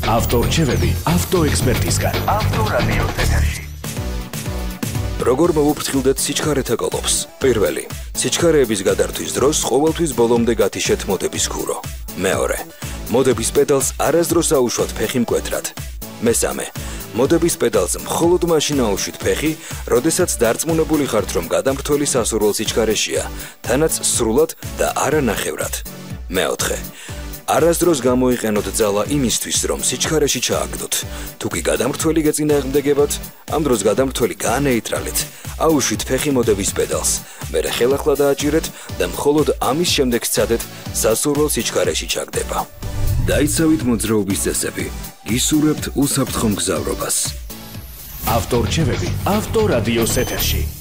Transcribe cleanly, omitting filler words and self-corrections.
ავტორჩევები ავტოექსპერტისგან. ავტორადიოს ეთერში. როგორ მოვუფრთხილდეთ სიჩქარეთა კოლოფს? პირველი, სიჩქარეების გადართვის დროს ყოველთვის ბოლომდე გათიშეთ მოდების ქურო. მეორე, მოდების პედალს არასდროს აუშვათ ფეხი მკვეთრად. მესამე, მოდების პედალს მხოლოდ მაშინ აუშვით ფეხი, როდესაც დარწმუნებული ხართ, რომ გადამრთველი სასურველ სიჩქარეშია, თანაც სრულად და არანახევრად. მეოთხე, არასდროს გამოიყენოთ ძალა იმისთვის, რომ სიჩქარეში ჩააგდოთ. თუ კი გადამრთველი გეწინააღმდეგებათ, ამ დროს გადამრთველი გაანეიტრალეთ. აუშვით ფეხი მოდების პედალს, მერე ხელახლა დააჭირეთ და მხოლოდ ამის შემდეგ სცადეთ სასურველ სიჩქარეში ჩაგდება. დაიცავით მოძრაობის წესები. გისურვებთ უსაფრთხო მგზავრობას. ავტორჩევები ავტორადიოს ეთერში.